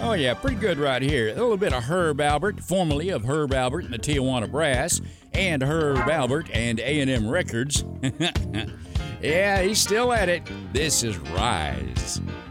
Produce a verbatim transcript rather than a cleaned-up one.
Oh, yeah, pretty good right here. A little bit of Herb Alpert, formerly of Herb Alpert and the Tijuana Brass, and Herb Alpert and A and M Records. Yeah, he's still at it. This is Rise.